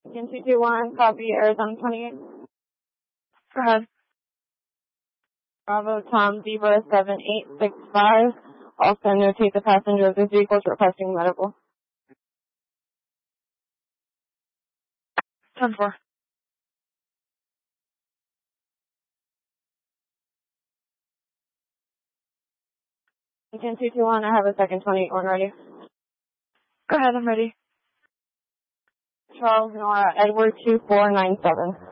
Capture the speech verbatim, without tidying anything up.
Again, two two one, copy, Arizona twenty-eight. Go ahead. Bravo, Tom, Zebra seven eight six five. Also notate the passenger of this vehicle is requesting medical. ten four. Again, two two one, I have a second twenty-eight one ready. Go ahead, I'm ready. Charles Nora, Edward two four nine seven.